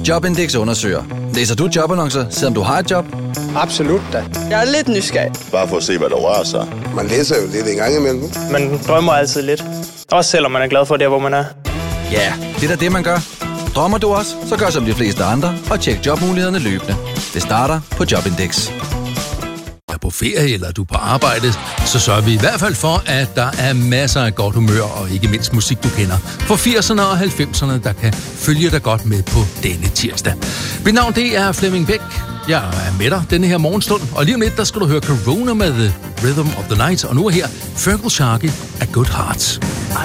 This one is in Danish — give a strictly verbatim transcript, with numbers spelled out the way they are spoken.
Jobindex undersøger. Læser du jobannoncer, selvom du har et job? Absolut da. Jeg er lidt nysgerrig. Bare for at se, hvad der rører sig. Man læser jo lidt en gang imellem. Man drømmer altid lidt. Også selvom man er glad for det, hvor man er. Ja, det er da det, man gør. Drømmer du også, så gør som de fleste andre og tjek jobmulighederne løbende. Det starter på Jobindex. Er på ferie eller du er på arbejde, så sørger vi i hvert fald for, at der er masser af godt humør og ikke mindst musik, du kender. For firserne og halvfemserne, der kan følge dig godt med på denne tirsdag. Mit navn, det er Flemming Bæk. Jeg er med dig denne her morgenstund, og lige om lidt, der skal du høre Corona med The Rhythm of the Night, og nu er her Fergal Sharkey af Good Hearts.